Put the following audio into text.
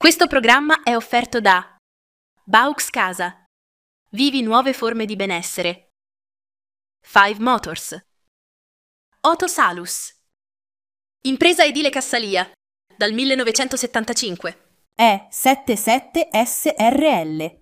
Questo programma è offerto da Baux Casa. Vivi nuove forme di benessere. Five Motors. Otto Salus. Impresa edile Cassalia. Dal 1975. È 77 SRL.